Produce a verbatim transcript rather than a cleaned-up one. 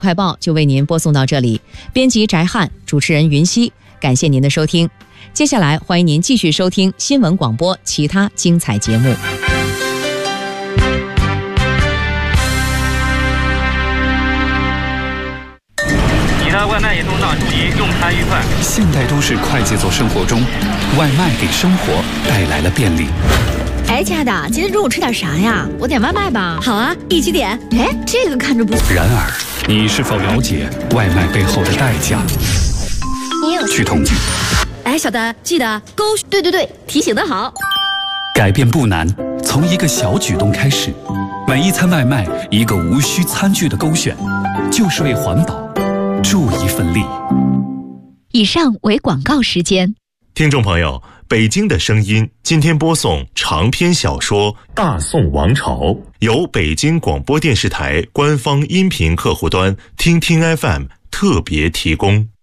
快报就为您播送到这里，编辑翟汉，主持人云溪，感谢您的收听。接下来欢迎您继续收听新闻广播其他精彩节目。 你的外卖已送到，注意用餐愉快。 现代都市快节奏生活中，外卖给生活带来了便利。 哎，亲爱的，今天中午吃点啥呀？我点外卖吧。好啊，一起点。哎，这个看着不错。 然而，你是否了解外卖背后的代价？ 你有据统计， 哎，小丹，记得勾。对对对，提醒得好。 改变不难，从一个小举动开始。每一餐外卖，一个无需餐具的勾选，就是为环保助一份力。 以上为广告时间。 听众朋友，北京的声音今天播送长篇小说《大宋王朝》，由北京广播电视台官方音频客户端听听 F M 特别提供。